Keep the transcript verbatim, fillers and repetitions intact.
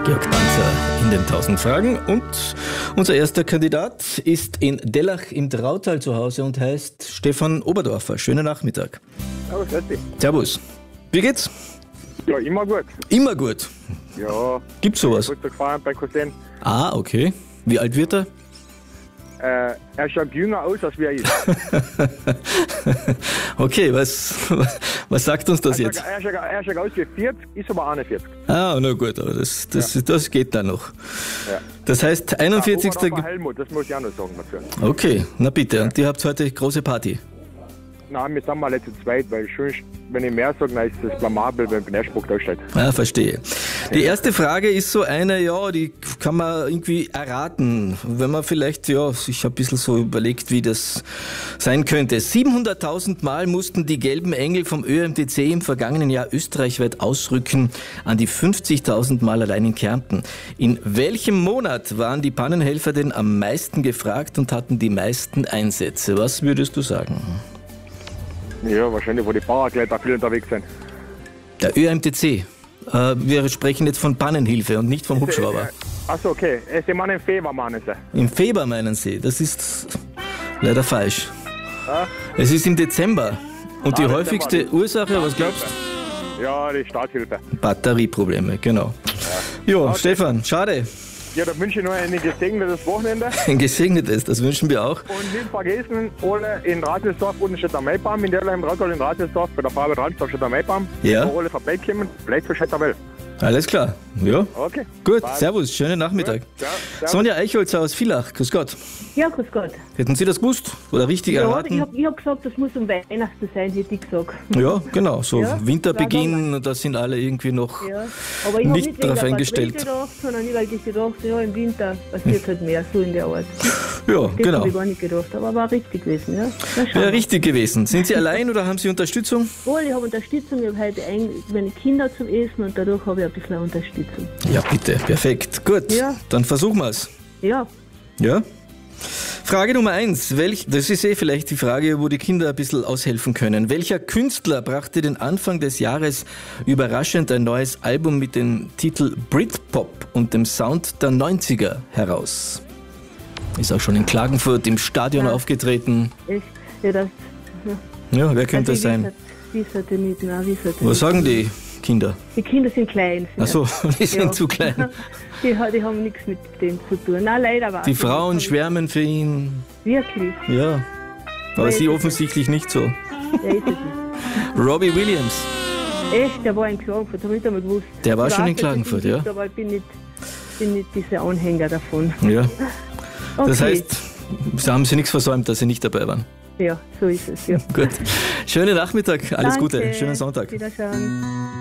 Georg Panzer in den tausend Fragen. Und unser erster Kandidat ist in Dellach im Trautal zu Hause und heißt Stefan Oberdorfer. Schönen Nachmittag. Servus, Leute. Servus. Wie geht's? Ja, immer gut. Immer gut. Ja. Gibt's sowas? Ich wollte gefahren bei Cousin. Ah, okay. Wie alt wird er? Äh, er schaut jünger aus, als er ist. Okay, was, was, was sagt uns das er jetzt? Schaut, er, schaut, er schaut aus wie vierzig, ist aber einundvierzig. Ah, na gut, aber das, das, Ja. das geht dann noch. Ja. Das heißt, einundvierzigster Ja, Oberhofer Helmut, das muss ich auch noch sagen dazu. Okay, na bitte. Und ihr habt heute große Party. Nein, wir sind mal letzte zweit, weil schon, wenn ich mehr sage, dann ist das blamabel, wenn der Spruch da steht. Ah, verstehe. Die erste Frage ist so eine, ja, die kann man irgendwie erraten. Wenn man vielleicht, ja, sich ein bisschen so überlegt, wie das sein könnte. siebenhunderttausend Mal mussten die gelben Engel vom Ö M T C im vergangenen Jahr österreichweit ausrücken, an die fünfzigtausend Mal allein in Kärnten. In welchem Monat waren die Pannenhelfer denn am meisten gefragt und hatten die meisten Einsätze? Was würdest du sagen? Ja, wahrscheinlich, wo die Bauerkleider viel unterwegs sind. Der Ö M T C. Äh, wir sprechen jetzt von Pannenhilfe und nicht vom Hubschrauber. Achso, okay. Sie meinen im Februar, meinen Sie. Im Februar meinen Sie. Das ist leider falsch. Ja? Es ist im Dezember. Und die Ah, häufigste Dezember. Ursache, was glaubst Ja, die Starthilfe. du? Batterieprobleme, genau. Jo, Okay. Stefan, schade. Ja, da wünsche ich noch ein gesegnetes Wochenende. Ein gesegnetes, das wünschen wir auch. Und nicht vergessen, alle in Ratelsdorf unten steht der Maibaum, in der im Rautal in Ratelsdorf, bei der Farbe Ratelsdorf steht der Maibaum. Ja. Wo alle vorbeikommen, bleibt für Schetterwell. Alles klar. Ja. Okay. Gut, Passt. servus, schönen Nachmittag. Ja, servus. Sonja Eichholzer aus Villach, grüß Gott. Ja, grüß Gott. Hätten Sie das gewusst oder richtig Ja, ich erraten? habe ich hab gesagt, das muss um Weihnachten sein, hätte ich gesagt. Ja, genau. So Ja, Winterbeginn, da sind alle irgendwie noch. Ja. Aber ich habe Nicht nicht wegen drauf der eingestellt. Batterie gedacht, sondern ich, weil ich gedacht, ja, im Winter passiert halt mehr, so in der Art. Ja, Das genau. habe ich gar nicht gedacht, aber war richtig gewesen. Ja, Na, schauen Ja, wir. richtig gewesen. Sind Sie allein oder haben Sie Unterstützung? Wohl, ich habe Unterstützung, ich habe heute ein, meine Kinder zum Essen und dadurch habe ich ein bisschen Unterstützung. Ja, bitte. Perfekt. Gut. Ja. Dann versuchen wir es. Ja, Ja? Frage Nummer eins. Welch, das ist eh vielleicht die Frage, wo die Kinder ein bisschen aushelfen können. Welcher Künstler brachte den Anfang des Jahres überraschend ein neues Album mit dem Titel Britpop und dem Sound der neunziger heraus? Ist auch schon in Klagenfurt im Stadion Ja. aufgetreten. echt. Ja, das, ja. Ja, wer könnte das Also, sein? Ich weiß es nicht, nein, ich weiß es Was nicht. sagen die Kinder? Die Kinder sind klein. Ach so, die sind Ja. zu klein. Die, ha- die haben nichts mit dem zu tun. Nein, leider war Die Frauen schwärmen für ihn. Wirklich. Ja. Aber Weil- sie offensichtlich nicht so. Ja, ist es nicht. Robbie Williams. Echt, der war in Klagenfurt, habe ich nicht einmal gewusst. Der war Ich schon weiß, in dass es ihn Klagenfurt, gibt, ja. Aber ich bin nicht, bin nicht dieser Anhänger davon. Ja. Okay. Das heißt, da haben Sie nichts versäumt, dass Sie nicht dabei waren. Ja, so ist es, ja. Gut. Schönen Nachmittag, alles Danke. Gute, schönen Sonntag. Wiederschauen.